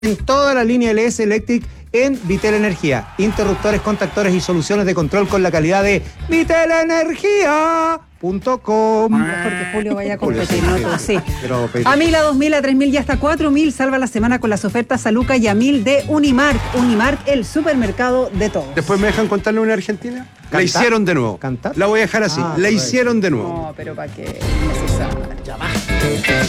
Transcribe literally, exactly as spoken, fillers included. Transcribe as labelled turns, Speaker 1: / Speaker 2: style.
Speaker 1: en toda la línea L S Electric en Vitel Energía. Interruptores, contactores y soluciones de control con la calidad de vitel energía punto com.
Speaker 2: Porque Julio vaya a competir, ¿no? Todo, sí.
Speaker 1: Pero, pero,
Speaker 2: A mil, a dos mil, a tres mil y hasta cuatro mil. Salva la semana con las ofertas a Luca y a mil de Unimark. Unimark, el supermercado de todos.
Speaker 3: Después me dejan contarle una argentina.
Speaker 1: ¿Cantar?
Speaker 3: La hicieron de nuevo.
Speaker 1: ¿Cantar?
Speaker 3: La voy a dejar así.
Speaker 1: Ah,
Speaker 3: la
Speaker 1: correcto.
Speaker 3: hicieron de nuevo.
Speaker 2: No, pero ¿para qué? Necesario.
Speaker 1: Ya va.